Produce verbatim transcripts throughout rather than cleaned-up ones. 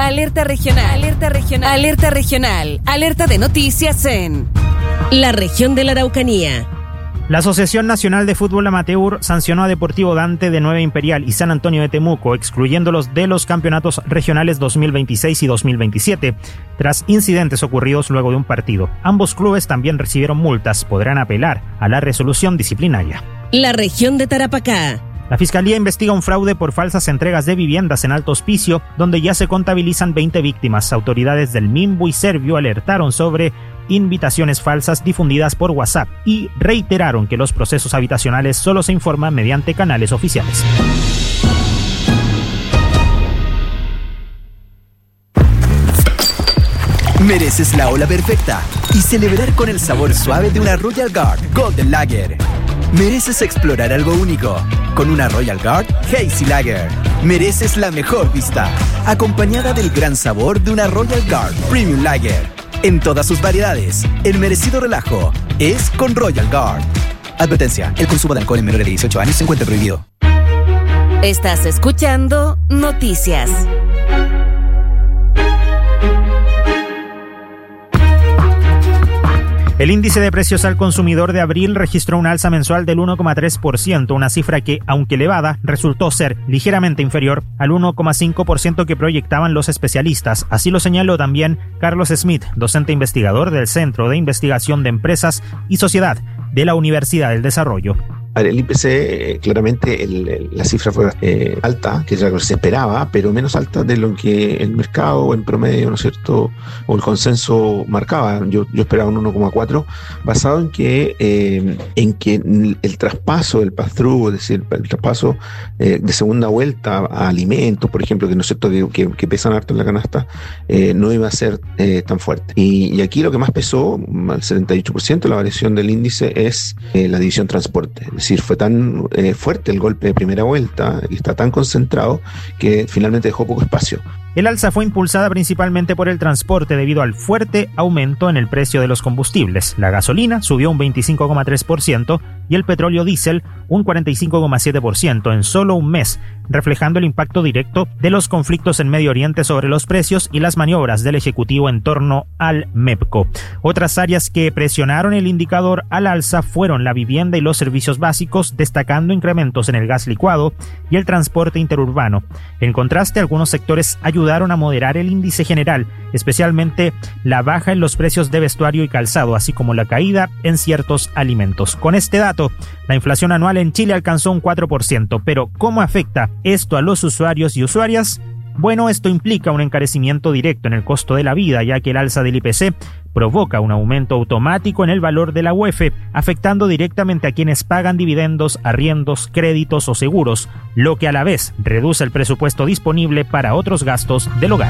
Alerta regional. Alerta regional. Alerta regional. Alerta de noticias en la región de la Araucanía. La Asociación Nacional de Fútbol Amateur sancionó a Deportivo Dante de Nueva Imperial y San Antonio de Temuco, excluyéndolos de los campeonatos regionales dos mil veintiséis y dos mil veintisiete, tras incidentes ocurridos luego de un partido. Ambos clubes también recibieron multas, podrán apelar a la resolución disciplinaria. La región de Tarapacá. La Fiscalía investiga un fraude por falsas entregas de viviendas en Alto Hospicio, donde ya se contabilizan veinte víctimas. Autoridades del Minbu y Servio alertaron sobre invitaciones falsas difundidas por WhatsApp y reiteraron que los procesos habitacionales solo se informan mediante canales oficiales. Mereces la ola perfecta y celebrar con el sabor suave de una Royal Guard Golden Lager. Mereces explorar algo único con una Royal Guard Hazy Lager. Mereces la mejor vista, acompañada del gran sabor de una Royal Guard Premium Lager. En todas sus variedades, el merecido relajo es con Royal Guard. Advertencia, el consumo de alcohol en menores de dieciocho años se encuentra prohibido. Estás escuchando Noticias. El índice de precios al consumidor de abril registró un alza mensual del uno coma tres por ciento, una cifra que, aunque elevada, resultó ser ligeramente inferior al uno coma cinco por ciento que proyectaban los especialistas. Así lo señaló también Carlos Smith, docente investigador del Centro de Investigación de Empresas y Sociedad de la Universidad del Desarrollo. El I P C, eh, claramente el, el, la cifra fue eh, alta, que es lo que se esperaba, pero menos alta de lo que el mercado en promedio, ¿no es cierto?, o el consenso marcaba. Yo, yo esperaba un uno coma cuatro, basado en que eh, en que el traspaso del pass-through, es decir, el traspaso eh, de segunda vuelta a alimentos, por ejemplo, que no es cierto que, que, que pesan harto en la canasta, eh, no iba a ser eh, tan fuerte. Y, y aquí lo que más pesó, al setenta y ocho por ciento, la variación del índice es eh, la división transporte. Es decir, fue tan eh, fuerte el golpe de primera vuelta y está tan concentrado que finalmente dejó poco espacio. El alza fue impulsada principalmente por el transporte debido al fuerte aumento en el precio de los combustibles. La gasolina subió un veinticinco coma tres por ciento y el petróleo diésel un cuarenta y cinco coma siete por ciento en solo un mes, reflejando el impacto directo de los conflictos en Medio Oriente sobre los precios y las maniobras del Ejecutivo en torno al MEPCO. Otras áreas que presionaron el indicador al alza fueron la vivienda y los servicios básicos, destacando incrementos en el gas licuado y el transporte interurbano. En contraste, algunos sectores ayudaron a moderar el índice general, especialmente la baja en los precios de vestuario y calzado, así como la caída en ciertos alimentos. Con este dato, la inflación anual en Chile alcanzó un cuatro por ciento, pero ¿cómo afecta esto a los usuarios y usuarias? Bueno, esto implica un encarecimiento directo en el costo de la vida, ya que el alza del I P C provoca un aumento automático en el valor de la U E F, afectando directamente a quienes pagan dividendos, arriendos, créditos o seguros, lo que a la vez reduce el presupuesto disponible para otros gastos del hogar.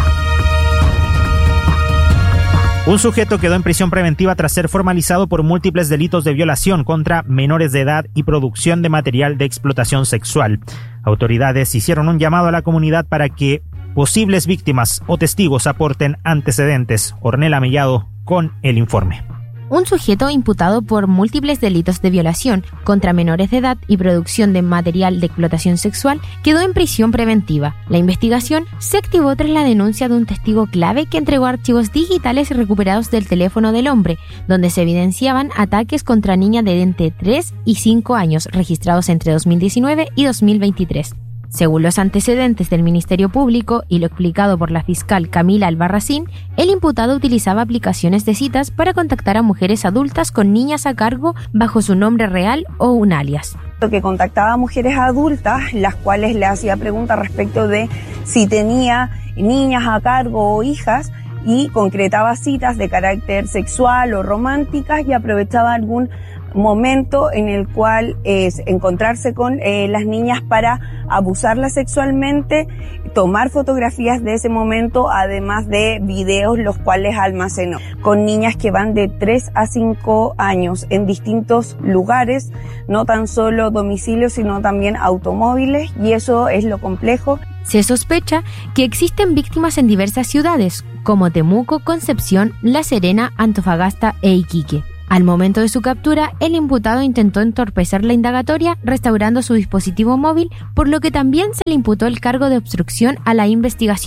Un sujeto quedó en prisión preventiva tras ser formalizado por múltiples delitos de violación contra menores de edad y producción de material de explotación sexual. Autoridades hicieron un llamado a la comunidad para que posibles víctimas o testigos aporten antecedentes. Ornella Mellado con el informe. Un sujeto imputado por múltiples delitos de violación contra menores de edad y producción de material de explotación sexual quedó en prisión preventiva. La investigación se activó tras la denuncia de un testigo clave que entregó archivos digitales recuperados del teléfono del hombre, donde se evidenciaban ataques contra niñas de entre tres y cinco años registrados entre dos mil diecinueve y dos mil veintitrés. Según los antecedentes del Ministerio Público y lo explicado por la fiscal Camila Albarracín, el imputado utilizaba aplicaciones de citas para contactar a mujeres adultas con niñas a cargo bajo su nombre real o un alias. Que contactaba a mujeres adultas, las cuales le hacía preguntas respecto de si tenía niñas a cargo o hijas, y concretaba citas de carácter sexual o románticas y aprovechaba algún momento en el cual es encontrarse con eh, las niñas para abusarlas sexualmente, tomar fotografías de ese momento, además de videos los cuales almacenó, con niñas que van de tres a cinco años en distintos lugares, no tan solo domicilios sino también automóviles, y eso es lo complejo. Se sospecha que existen víctimas en diversas ciudades, como Temuco, Concepción, La Serena, Antofagasta e Iquique. Al momento de su captura, el imputado intentó entorpecer la indagatoria restaurando su dispositivo móvil, por lo que también se le imputó el cargo de obstrucción a la investigación.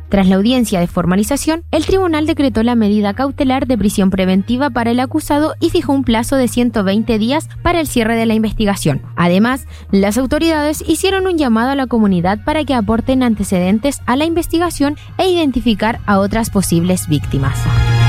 Tras la audiencia de formalización, el tribunal decretó la medida cautelar de prisión preventiva para el acusado y fijó un plazo de ciento veinte días para el cierre de la investigación. Además, las autoridades hicieron un llamado a la comunidad para que aporten antecedentes a la investigación e identificar a otras posibles víctimas.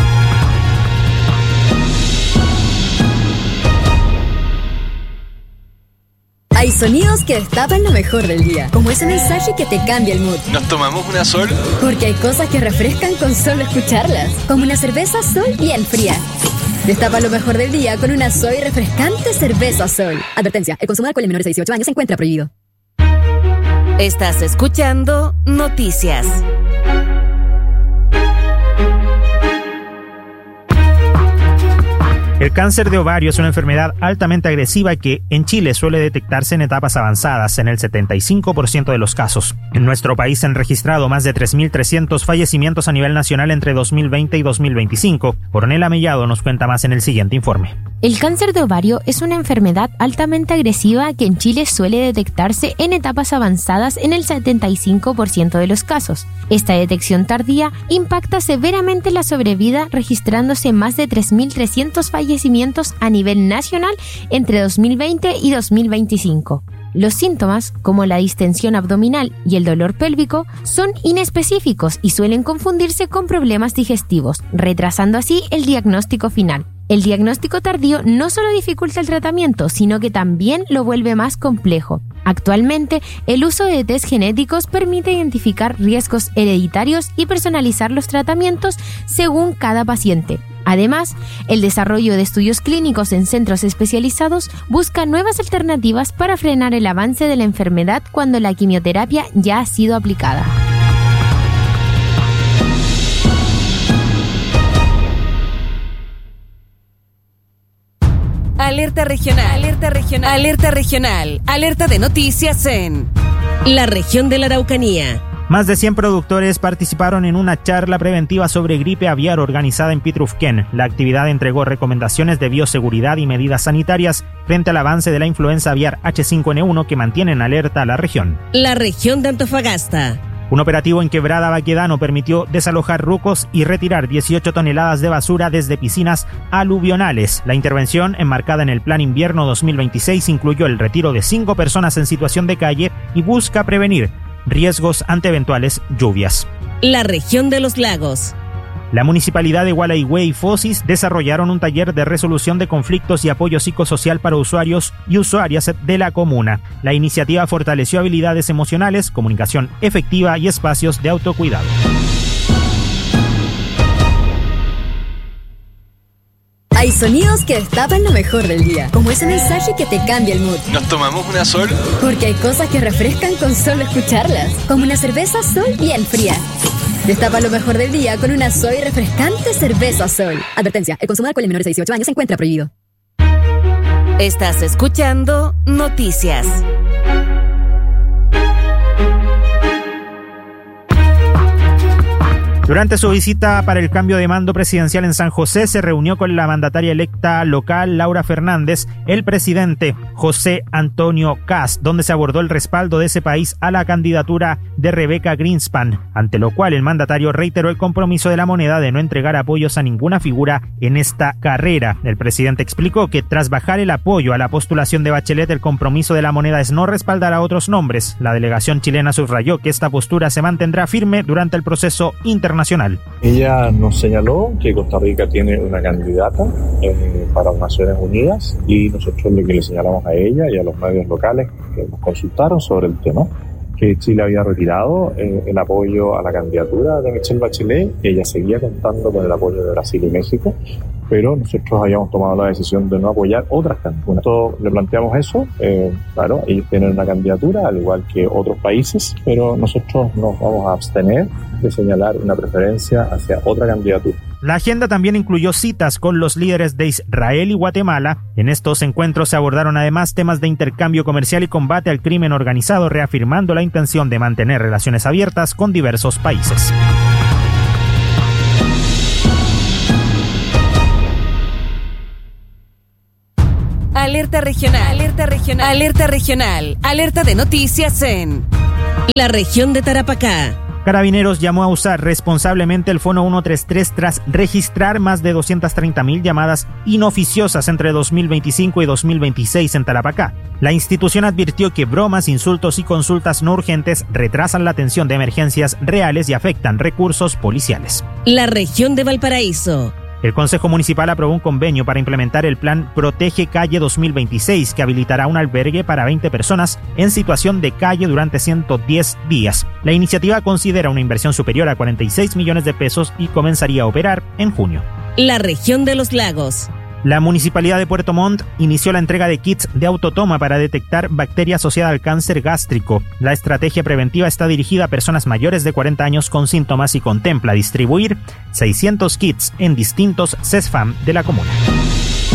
Hay sonidos que destapan lo mejor del día, como ese mensaje que te cambia el mood. ¿Nos tomamos una Sol? Porque hay cosas que refrescan con solo escucharlas, como una cerveza Sol bien fría. Destapa lo mejor del día con una Sol refrescante cerveza Sol. Advertencia, el consumo de alcohol en menores de dieciocho años se encuentra prohibido. Estás escuchando Noticias. El cáncer de ovario es una enfermedad altamente agresiva que en Chile suele detectarse en etapas avanzadas, en el setenta y cinco por ciento de los casos. En nuestro país se han registrado más de tres mil trescientos fallecimientos a nivel nacional entre dos mil veinte y dos mil veinticinco. Ornella Mellado nos cuenta más en el siguiente informe. El cáncer de ovario es una enfermedad altamente agresiva que en Chile suele detectarse en etapas avanzadas en el setenta y cinco por ciento de los casos. Esta detección tardía impacta severamente la sobrevida, registrándose más de tres mil trescientos fallecimientos a nivel nacional entre dos mil veinte y dos mil veinticinco. Los síntomas, como la distensión abdominal y el dolor pélvico, son inespecíficos y suelen confundirse con problemas digestivos, retrasando así el diagnóstico final. El diagnóstico tardío no solo dificulta el tratamiento, sino que también lo vuelve más complejo. Actualmente, el uso de test genéticos permite identificar riesgos hereditarios y personalizar los tratamientos según cada paciente. Además, el desarrollo de estudios clínicos en centros especializados busca nuevas alternativas para frenar el avance de la enfermedad cuando la quimioterapia ya ha sido aplicada. Alerta regional, alerta regional, alerta regional, alerta de noticias en la región de la Araucanía. Más de cien productores participaron en una charla preventiva sobre gripe aviar organizada en Pitrufquén. La actividad entregó recomendaciones de bioseguridad y medidas sanitarias frente al avance de la influenza aviar H cinco N uno que mantiene en alerta a la región. La región de Antofagasta. Un operativo en Quebrada Baquedano permitió desalojar rucos y retirar dieciocho toneladas de basura desde piscinas aluvionales. La intervención, enmarcada en el Plan Invierno dos mil veintiséis, incluyó el retiro de cinco personas en situación de calle y busca prevenir riesgos ante eventuales lluvias. La región de los lagos. La Municipalidad de Gualeguay y Fosis desarrollaron un taller de resolución de conflictos y apoyo psicosocial para usuarios y usuarias de la comuna. La iniciativa fortaleció habilidades emocionales, comunicación efectiva y espacios de autocuidado. Hay sonidos que destapan lo mejor del día, como ese mensaje que te cambia el mood. ¿Nos tomamos una Sol? Porque hay cosas que refrescan con solo escucharlas, como una cerveza Sol bien fría. Destapa lo mejor del día con una Sol refrescante cerveza Sol. Advertencia, el consumo de alcohol en menores de dieciocho años se encuentra prohibido. Estás escuchando Noticias. Durante su visita para el cambio de mando presidencial en San José, se reunió con la mandataria electa local, Laura Fernández, el presidente José Antonio Kast, donde se abordó el respaldo de ese país a la candidatura de Rebeca Greenspan, ante lo cual el mandatario reiteró el compromiso de la moneda de no entregar apoyos a ninguna figura en esta carrera. El presidente explicó que tras bajar el apoyo a la postulación de Bachelet, el compromiso de la moneda es no respaldar a otros nombres. La delegación chilena subrayó que esta postura se mantendrá firme durante el proceso internacional. Nacional. Ella nos señaló que Costa Rica tiene una candidata eh, para las Naciones Unidas y nosotros lo que le señalamos a ella y a los medios locales que nos consultaron sobre el tema, que Chile había retirado eh, el apoyo a la candidatura de Michelle Bachelet, que ella seguía contando con el apoyo de Brasil y México, pero nosotros habíamos tomado la decisión de no apoyar otras candidaturas. Nosotros le planteamos eso, eh, claro, ellos tienen una candidatura, al igual que otros países, pero nosotros nos vamos a abstener de señalar una preferencia hacia otra candidatura. La agenda también incluyó citas con los líderes de Israel y Guatemala. En estos encuentros se abordaron además temas de intercambio comercial y combate al crimen organizado, reafirmando la intención de mantener relaciones abiertas con diversos países. Alerta regional, alerta regional, alerta regional, alerta de noticias en la región de Tarapacá. Carabineros llamó a usar responsablemente el Fono ciento treinta y tres tras registrar más de doscientas treinta mil llamadas inoficiosas entre dos mil veinticinco y dos mil veintiséis en Tarapacá. La institución advirtió que bromas, insultos y consultas no urgentes retrasan la atención de emergencias reales y afectan recursos policiales. La región de Valparaíso. El Consejo Municipal aprobó un convenio para implementar el plan Protege Calle dos mil veintiséis, que habilitará un albergue para veinte personas en situación de calle durante ciento diez días. La iniciativa considera una inversión superior a cuarenta y seis millones de pesos y comenzaría a operar en junio. La región de los lagos. La Municipalidad de Puerto Montt inició la entrega de kits de autotoma para detectar bacteria asociada al cáncer gástrico. La estrategia preventiva está dirigida a personas mayores de cuarenta años con síntomas y contempla distribuir seiscientos kits en distintos CESFAM de la comuna.